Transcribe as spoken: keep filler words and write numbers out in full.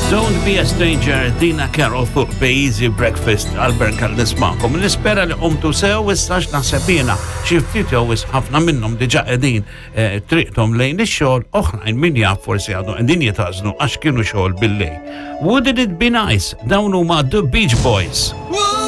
Don't be a stranger, Dina Carroll fuq Easy Breakfast Albert kal nismakom. Nispera li qomtu sew issa x'naħsebina xi ftit jew ħafna minnhom diġà qegħdin triqthom lejn ix-xogħol oħrajn min jaf forsi għadu qegħdin jitażnu għax kienu xogħol bil-lejl. Wouldn't it be nice? Dawn huma The Beach Boys.